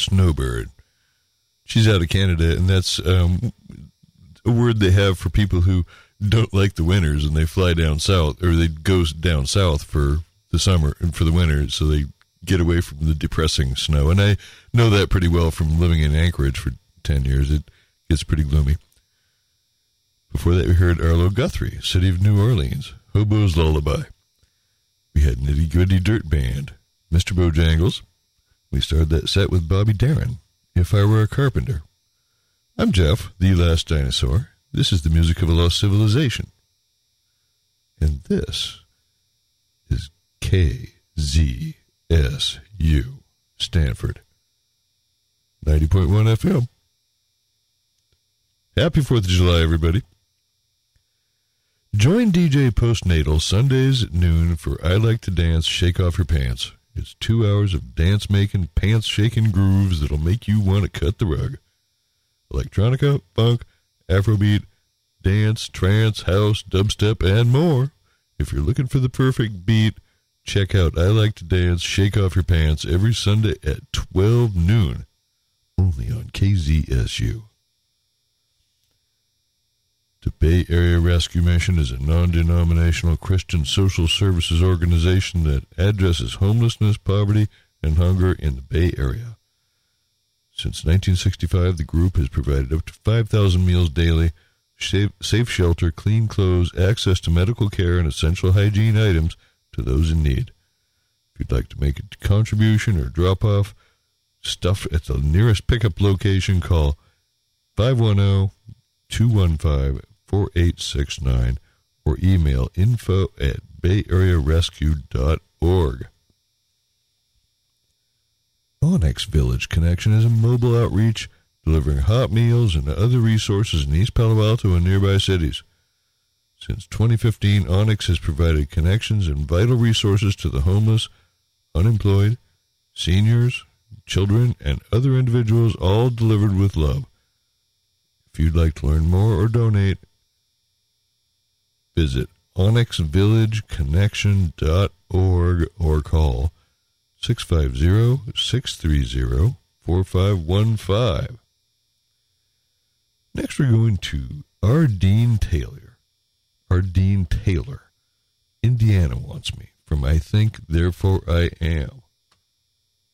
snowbird. She's out of Canada, and that's a word they have for people who don't like the winters, and they fly down south, or they go down south for the summer and for the winter, so they get away from the depressing snow. And I know that pretty well from living in Anchorage for 10 years. It gets pretty gloomy. Before that, we heard Arlo Guthrie, City of New Orleans, Hobo's Lullaby. We had Nitty Gritty Dirt Band, Mr. Bojangles. We started that set with Bobby Darin, If I Were a Carpenter. I'm Jeff, the Last Dinosaur. This is the music of a lost civilization. And this is KZSU, Stanford, 90.1 FM. Happy 4th of July, everybody. Join DJ Postnatal Sundays at noon for I Like to Dance, Shake Off Your Pants. It's 2 hours of dance-making, pants-shaking grooves that'll make you want to cut the rug. Electronica, funk, Afrobeat, dance, trance, house, dubstep, and more. If you're looking for the perfect beat, check out I Like to Dance, Shake Off Your Pants every Sunday at 12 noon, only on KZSU. The Bay Area Rescue Mission is a non-denominational Christian social services organization that addresses homelessness, poverty, and hunger in the Bay Area. Since 1965, the group has provided up to 5,000 meals daily, safe shelter, clean clothes, access to medical care, and essential hygiene items to those in need. If you'd like to make a contribution or drop off stuff at the nearest pickup location, call 510-215-4869 or email info@bayarearescue.org. Onyx Village Connection is a mobile outreach delivering hot meals and other resources in East Palo Alto and nearby cities. Since 2015, Onyx has provided connections and vital resources to the homeless, unemployed, seniors, children, and other individuals, all delivered with love. If you'd like to learn more or donate, visit onyxvillageconnection.org or call 650-630-4515. Next, we're going to Ardeen Taylor. Ardeen Taylor. Indiana Wants Me, from I Think, Therefore I Am.